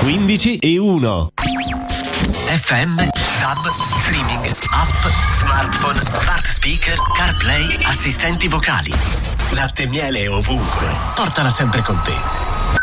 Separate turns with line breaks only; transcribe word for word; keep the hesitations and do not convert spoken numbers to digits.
quindici e uno.
F M, tab, streaming, app, smartphone, smart speaker, CarPlay, assistenti vocali. Latte e miele ovunque. Portala sempre con te.